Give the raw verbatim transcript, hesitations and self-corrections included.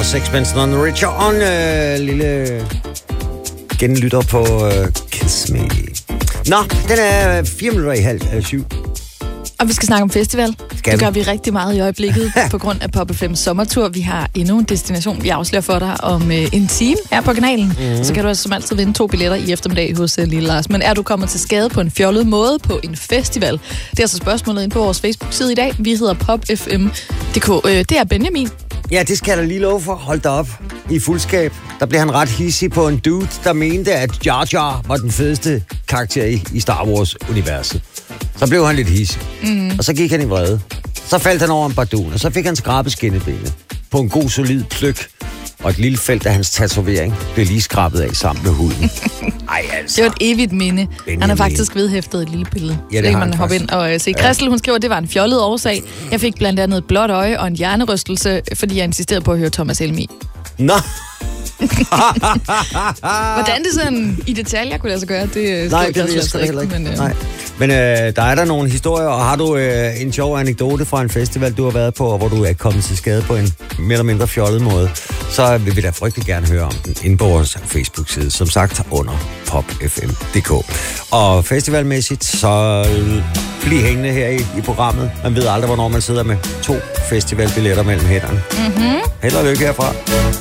og Sixpence None the Richer, og en øh, lille genlytter på øh, Kiss Me. Nå, den er fire minutter i halv øh, syv. Og vi skal snakke om festival. Skal det gør vi? vi rigtig meget i øjeblikket på grund af Pop F M's sommertur. Vi har endnu en destination, vi afslører for dig om øh, en time her på kanalen. Mm-hmm. Så kan du altså som altid vinde to billetter i eftermiddag hos uh, Lille Lars. Men er du kommet til skade på en fjollet måde på en festival? Det er altså spørgsmålet inde på vores Facebook-side i dag. Vi hedder Pop F M punktum d k. Øh, det er Benjamin. Ja, det skal jeg da lige love for. Hold da op. I fuldskab. Der blev han ret hissig på en dude, der mente, at Jar Jar var den fedeste karakter i, i Star Wars-universet. Så blev han lidt hissig. Mm. Og så gik han i vrede. Så faldt han over en bardun, og så fik han skrabet skinnebenet på en god, solid pløk. Og et lille felt af hans tatovering blev lige skrabet af sammen med huden. Ej, altså. Det var et evigt minde. Benjamin. Han har faktisk vedhæftet et lille billede. Ja, det det har kan man han hoppe faktisk. ind og uh, se. Christel, hun skriver, at det var en fjollet årsag. Jeg fik blandt andet et blåt øje og en hjernerystelse, fordi jeg insisterede på at høre Thomas Helmi. Nå! Hvordan det sådan i detaljer kunne lade sig gøre, det Nej, skriver det ved jeg Christel sgu altså heller ikke. Men, uh... Nej. Men øh, der er der nogle historier, og har du øh, en sjov anekdote fra en festival, du har været på, og hvor du er kommet til skade på en mere eller mindre fjollet måde, så vil vi da frygtelig gerne høre om den inde på vores Facebook-side, som sagt under Pop F M punktum d k. Og festivalmæssigt, så bliv hængende her i, i programmet. Man ved aldrig, hvornår man sidder med to festivalbilletter mellem hænderne. Mm-hmm. Held og lykke herfra.